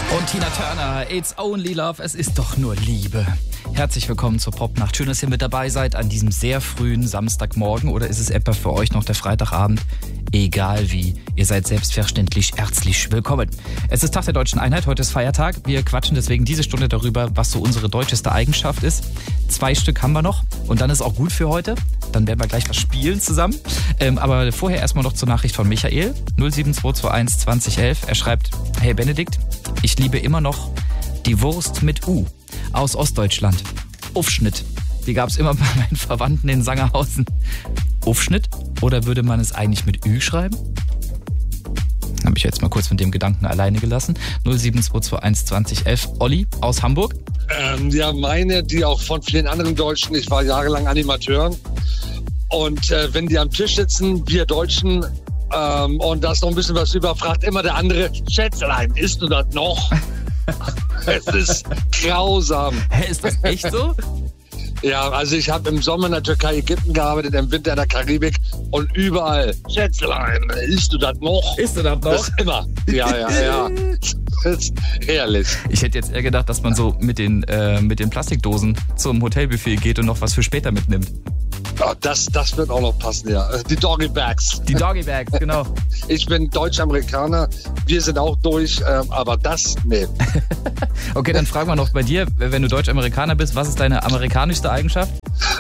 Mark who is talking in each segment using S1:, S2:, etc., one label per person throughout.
S1: Und Tina Turner, It's Only Love, es ist doch nur Liebe. Herzlich willkommen zur Popnacht. Schön, dass ihr mit dabei seid an diesem sehr frühen Samstagmorgen. Oder ist es etwa für euch noch der Freitagabend? Egal wie, ihr seid selbstverständlich herzlich willkommen. Es ist Tag der Deutschen Einheit, heute ist Feiertag. Wir quatschen deswegen diese Stunde darüber, was so unsere deutscheste Eigenschaft ist. 2 Stück haben wir noch und dann ist auch gut für heute. Dann werden wir gleich was spielen zusammen. Aber vorher erstmal noch zur Nachricht von Michael, 07221 2011. Er schreibt, hey Benedikt, ich liebe immer noch die Wurst mit U aus Ostdeutschland. Aufschnitt. Die gab es immer bei meinen Verwandten in Sangerhausen. Aufschnitt? Oder würde man es eigentlich mit Ü schreiben? Habe ich jetzt mal kurz mit dem Gedanken alleine gelassen. 07221 2011. Olli aus Hamburg.
S2: Ja, meine, die auch von vielen anderen Deutschen. Ich war jahrelang Animateur. Und wenn die am Tisch sitzen, wir Deutschen, und da ist noch ein bisschen was über, fragt immer der andere, Schätzelein, isst du das noch? Es ist grausam.
S1: Hä, ist das echt so?
S2: Ja, also ich habe im Sommer in der Türkei, Ägypten gearbeitet, im Winter in der Karibik und überall, Schätzelein, isst du das noch?
S1: Isst du das noch?
S2: Das ist immer. Ja. Das ist herrlich.
S1: Ich hätte jetzt eher gedacht, dass man so mit den Plastikdosen zum Hotelbuffet geht und noch was für später mitnimmt.
S2: Oh, das wird auch noch passen, ja. Die Doggy Bags.
S1: Die Doggy Bags, genau.
S2: Ich bin Deutsch-Amerikaner, wir sind auch durch, aber das, nee.
S1: Okay, dann fragen wir noch bei dir, wenn du Deutsch-Amerikaner bist, was ist deine amerikanischste Eigenschaft?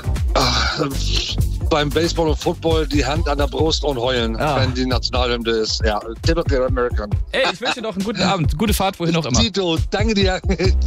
S2: Beim Baseball und Football die Hand an der Brust und heulen, wenn die Nationalhymne ist. Ja, typical American.
S1: Ey, ich wünsche dir noch einen guten Abend, gute Fahrt, wohin auch immer.
S2: Tito, danke dir.